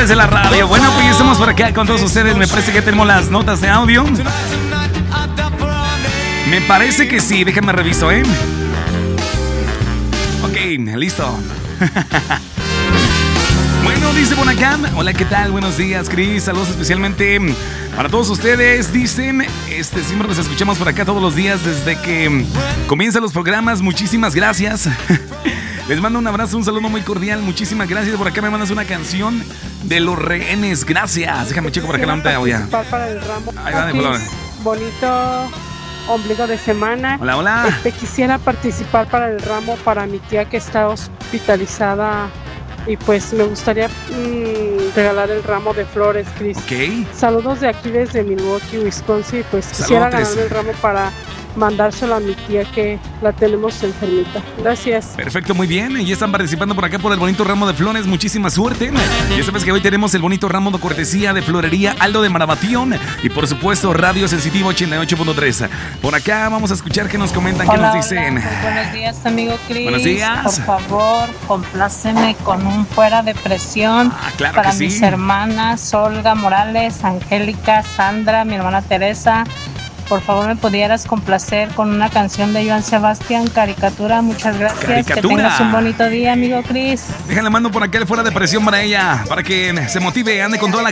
través de la radio. Bueno, pues ya estamos por acá con todos ustedes. Me parece que tenemos las notas de audio. Me parece que sí, déjenme reviso, Ok, listo. Bueno, dice por acá. Hola, ¿qué tal? Buenos días, Cris. Saludos especialmente para todos ustedes. Dicen, siempre nos escuchamos por acá todos los días desde que comienzan los programas. Muchísimas gracias. Les mando un abrazo, un saludo muy cordial. Muchísimas gracias. Por acá me mandas una canción de Los Rehenes. Gracias. Déjame checo por acá la nota de audio. Para el ramo. Ahí va, de color. Bonito ombligo de semana. Hola, hola. Quisiera participar para el ramo para mi tía que está hospitalizada. Y pues me gustaría regalar el ramo de flores, Cris. Ok. Saludos de aquí desde Milwaukee, Wisconsin. Pues quisiera ganarme el ramo para mandárselo a mi tía que la tenemos enfermita. Gracias. Perfecto, muy bien. Y están participando por acá por el bonito ramo de flores. Muchísima suerte. Ya sabes que hoy tenemos el bonito ramo de cortesía de Florería Aldo de Marabatión. Y por supuesto, Radio Sensitivo 88.3. Por acá vamos a escuchar qué nos comentan, qué nos dicen. Hola, buenos días, amigo Cris. Buenos días. Por favor, compláceme con un Fuera de Presión claro para que sí. mis hermanas Olga Morales, Angélica, Sandra, mi hermana Teresa. Por favor, me pudieras complacer con una canción de Joan Sebastián, Caricatura. Muchas gracias. Caricatura. Que tengas un bonito día, amigo Cris. Déjale mando por acá el Fuera de Presión para ella, para que se motive, ande con toda la